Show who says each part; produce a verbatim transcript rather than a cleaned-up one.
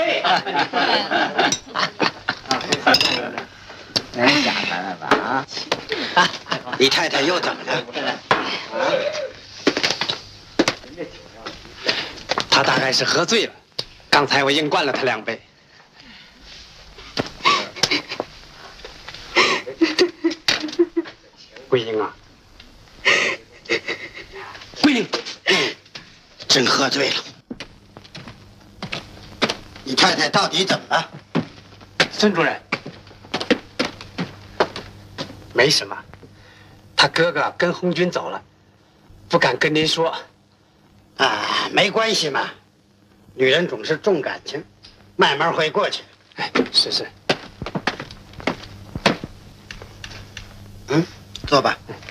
Speaker 1: 哎，下班了吧？啊，李太太又怎么了？
Speaker 2: 她大概是喝醉了，刚才我硬灌了她两杯。桂英啊，桂英，
Speaker 1: 真喝醉了。李太太到底怎么了？
Speaker 2: 孙主任，没什么，他哥哥跟红军走了，不敢跟您说。
Speaker 1: 啊，没关系嘛，女人总是重感情，慢慢会过去。
Speaker 2: 哎，是是。
Speaker 1: 嗯，坐吧。
Speaker 2: 嗯